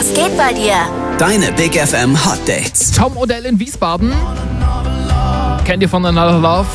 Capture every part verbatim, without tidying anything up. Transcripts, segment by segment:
Was geht bei dir? Deine Big F M Hot Dates. Tom Odell in Wiesbaden. Kennt ihr von Another Love?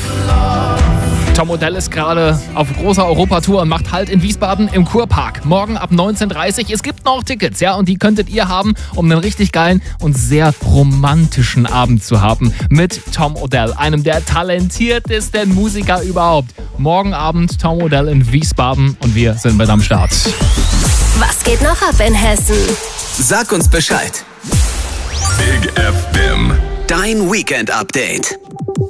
Tom Odell ist gerade auf großer Europatour und macht Halt in Wiesbaden im Kurpark. Morgen ab neunzehn Uhr dreißig. Es gibt noch Tickets, ja, und die könntet ihr haben, um einen richtig geilen und sehr romantischen Abend zu haben mit Tom Odell, einem der talentiertesten Musiker überhaupt. Morgen Abend Tom Odell in Wiesbaden und wir sind mit am Start. Was geht noch ab in Hessen? Sag uns Bescheid. Big F M. Dein Weekend-Update.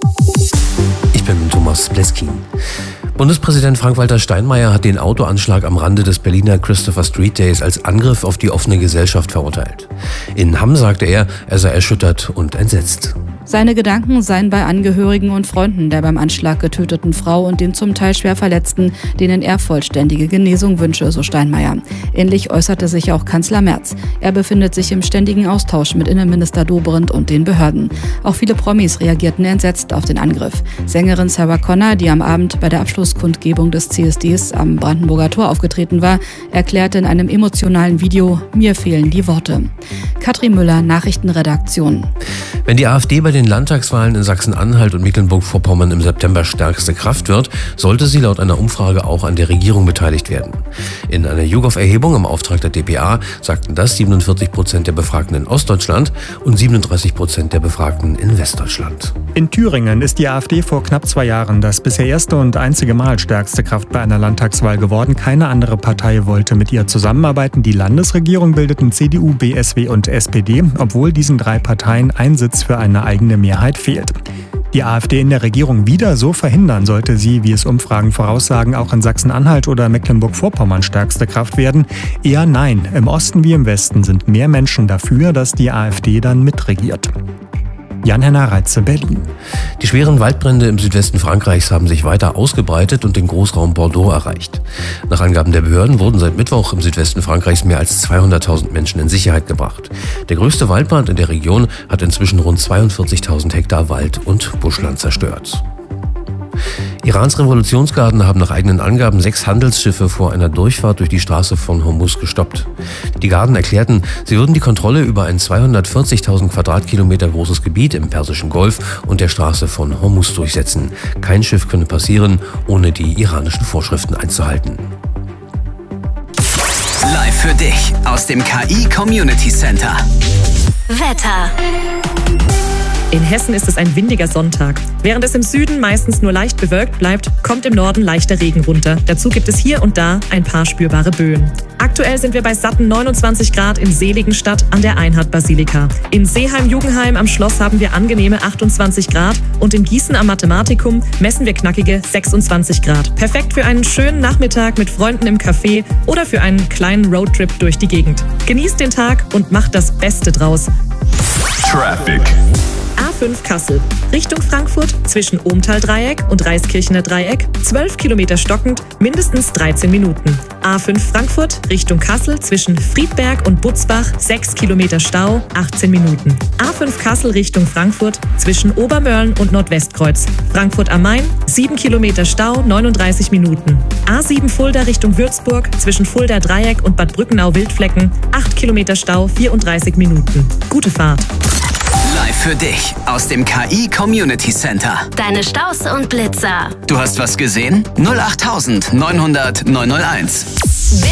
Ich bin Thomas Bleskin. Bundespräsident Frank-Walter Steinmeier hat den Autoanschlag am Rande des Berliner Christopher Street Days als Angriff auf die offene Gesellschaft verurteilt. In Hamm sagte er, er sei erschüttert und entsetzt. Seine Gedanken seien bei Angehörigen und Freunden der beim Anschlag getöteten Frau und den zum Teil schwer Verletzten, denen er vollständige Genesung wünsche, so Steinmeier. Ähnlich äußerte sich auch Kanzler Merz. Er befindet sich im ständigen Austausch mit Innenminister Dobrindt und den Behörden. Auch viele Promis reagierten entsetzt auf den Angriff. Sängerin Sarah Connor, die am Abend bei der Abschlusskundgebung des C S Ds am Brandenburger Tor aufgetreten war, erklärte in einem emotionalen Video: Mir fehlen die Worte. Katrin Müller, Nachrichtenredaktion. Wenn die AfD bei den Landtagswahlen in Sachsen-Anhalt und Mecklenburg-Vorpommern im September stärkste Kraft wird, sollte sie laut einer Umfrage auch an der Regierung beteiligt werden. In einer YouGov-Erhebung im Auftrag der d p a sagten das siebenundvierzig Prozent der Befragten in Ostdeutschland und siebenunddreißig Prozent der Befragten in Westdeutschland. In Thüringen ist die AfD vor knapp zwei Jahren das bisher erste und einzige Mal stärkste Kraft bei einer Landtagswahl geworden. Keine andere Partei wollte mit ihr zusammenarbeiten. Die Landesregierung bildeten C D U, B S W und S P D, obwohl diesen drei Parteien ein Sitz für eine eigene Mehrheit fehlt. Die AfD in der Regierung wieder so verhindern, sollte sie, wie es Umfragen voraussagen, auch in Sachsen-Anhalt oder Mecklenburg-Vorpommern stärkste Kraft werden? Eher nein. Im Osten wie im Westen sind mehr Menschen dafür, dass die AfD dann mitregiert. Jan-Henner Reitze, Berlin. Die schweren Waldbrände im Südwesten Frankreichs haben sich weiter ausgebreitet und den Großraum Bordeaux erreicht. Nach Angaben der Behörden wurden seit Mittwoch im Südwesten Frankreichs mehr als zweihunderttausend Menschen in Sicherheit gebracht. Der größte Waldbrand in der Region hat inzwischen rund zweiundvierzigtausend Hektar Wald und Buschland zerstört. Irans Revolutionsgarden haben nach eigenen Angaben sechs Handelsschiffe vor einer Durchfahrt durch die Straße von Hormuz gestoppt. Die Garden erklärten, sie würden die Kontrolle über ein zweihundertvierzigtausend Quadratkilometer großes Gebiet im Persischen Golf und der Straße von Hormuz durchsetzen. Kein Schiff könne passieren, ohne die iranischen Vorschriften einzuhalten. Live für dich aus dem K I Community Center. Wetter. In Hessen ist es ein windiger Sonntag. Während es im Süden meistens nur leicht bewölkt bleibt, kommt im Norden leichter Regen runter. Dazu gibt es hier und da ein paar spürbare Böen. Aktuell sind wir bei satten neunundzwanzig Grad in Seligenstadt an der Einhard-Basilika. In Seeheim-Jugenheim am Schloss haben wir angenehme achtundzwanzig Grad und in Gießen am Mathematikum messen wir knackige sechsundzwanzig Grad. Perfekt für einen schönen Nachmittag mit Freunden im Café oder für einen kleinen Roadtrip durch die Gegend. Genießt den Tag und macht das Beste draus. Traffic. A fünf Kassel, Richtung Frankfurt, zwischen Ohmtal-Dreieck und Reiskirchener Dreieck, zwölf Kilometer stockend, mindestens dreizehn Minuten. A fünf Frankfurt, Richtung Kassel, zwischen Friedberg und Butzbach, sechs Kilometer Stau, achtzehn Minuten. A fünf Kassel Richtung Frankfurt, zwischen Obermörlen und Nordwestkreuz, Frankfurt am Main, sieben Kilometer Stau, neununddreißig Minuten. A sieben Fulda Richtung Würzburg, zwischen Fulda Dreieck und Bad Brückenau-Wildflecken, acht Kilometer Stau, vierunddreißig Minuten. Gute Fahrt. Live für dich aus dem K I Community Center. Deine Staus und Blitzer. Du hast was gesehen? null acht neunhundert neunhunderteins.